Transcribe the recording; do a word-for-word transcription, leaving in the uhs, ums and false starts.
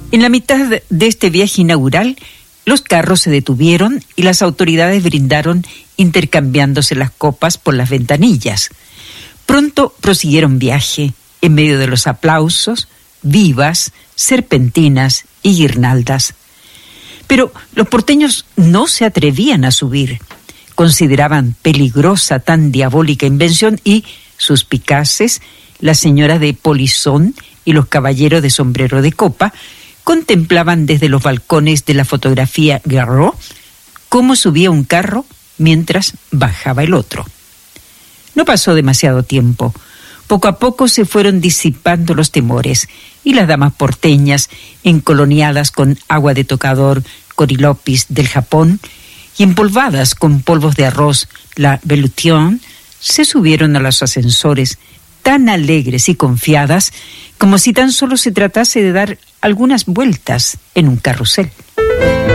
En la mitad de este viaje inaugural, los carros se detuvieron y las autoridades brindaron intercambiándose las copas por las ventanillas. Pronto prosiguieron viaje en medio de los aplausos, vivas, serpentinas y guirnaldas. Pero los porteños no se atrevían a subir. Consideraban peligrosa tan diabólica invención y, suspicaces, la señora de polizón y los caballeros de sombrero de copa contemplaban desde los balcones de la fotografía Garraud cómo subía un carro mientras bajaba el otro. No pasó demasiado tiempo. Poco a poco se fueron disipando los temores y las damas porteñas, encoloniadas con agua de tocador Corilopis del Japón y empolvadas con polvos de arroz la Veloution, se subieron a los ascensores tan alegres y confiadas como si tan solo se tratase de dar algunas vueltas en un carrusel.